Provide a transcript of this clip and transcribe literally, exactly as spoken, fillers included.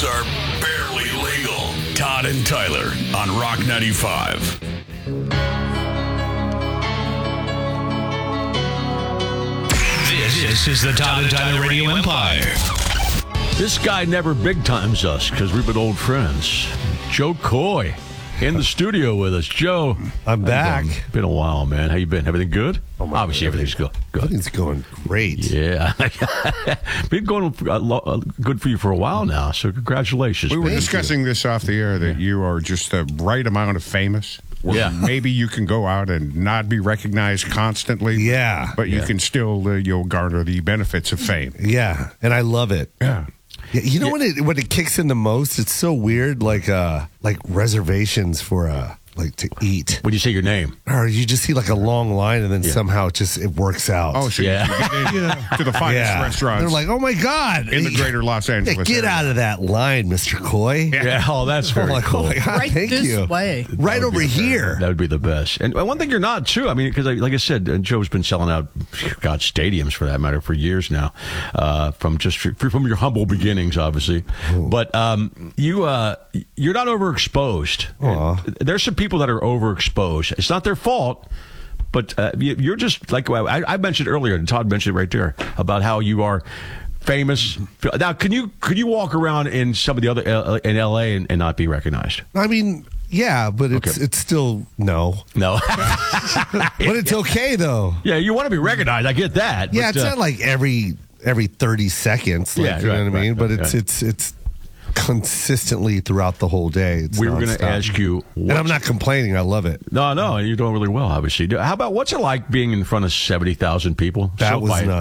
sports are barely legal. Todd and Tyler on Rock ninety-five. This, this is the Todd and Tyler Radio Empire. This guy never big times us because we've been old friends. Joe Coy in the studio with us. Joe, I'm back. Been, been a while, man. How you been? Everything good? Oh my Obviously, God. everything's good. Good. Everything's going great. Yeah. Been going uh, lo- uh, good for you for a while now, so congratulations. We were man. discussing this off the air that you are just the right amount of famous. Where Yeah. maybe you can go out and not be recognized constantly. Yeah. But you Yeah. can still uh, you'll garner the benefits of fame. Yeah, and I love it. Yeah. Yeah, you know when it when it kicks in the most, it's so weird. Like uh, like reservations for uh, like to eat, When you say your name. or you just see like a long line, and then Yeah. somehow it just it works out. Oh, so Yeah. you can get into the finest yeah. restaurants They're like, oh my god, in the greater Los Yeah, Angeles get area. out of that line, Mister Coy. Yeah, oh, that's very I'm like, cool. oh my god, Right thank this you. way. Right over here. That would be the best. And one thing you're not, too, I mean, because like I said, uh, Joe's been selling out, God, stadiums for that matter, for years now, uh, from just from your humble beginnings, obviously. But um, you, uh, you're not overexposed. Aw. There's some people that are overexposed. It's not their fault. But uh, you- you're just like I, I mentioned earlier, and Todd mentioned it right there about how you are famous. Now, can you could you walk around in some of the other uh, in L A and, and not be recognized? I mean, yeah, but it's Okay. it's still no. No. But it's okay though. Yeah, you want to be recognized. I get that. Yeah, but, it's uh, not like every every thirty seconds. Like, Yeah, you know right, what I mean? right, but right, it's right. it's it's consistently throughout the whole day. It's we were going to nonstop. ask you. and I'm not complaining. I love it. No, no, you're doing really well, obviously. How about what's it like being in front of seventy thousand people? That So was by- nuts.